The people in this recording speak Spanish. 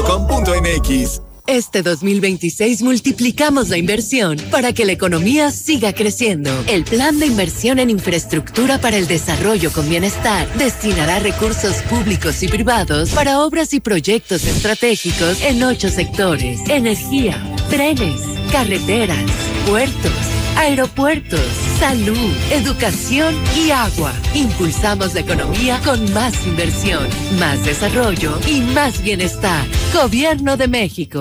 Banregio.com.mx. Este 2026 multiplicamos la inversión para que la economía siga creciendo. El Plan de Inversión en Infraestructura para el Desarrollo con Bienestar destinará recursos públicos y privados para obras y proyectos estratégicos en 8 sectores: energía, trenes, carreteras, puertos, aeropuertos, salud, educación y agua. Impulsamos la economía con más inversión, más desarrollo y más bienestar. Gobierno de México.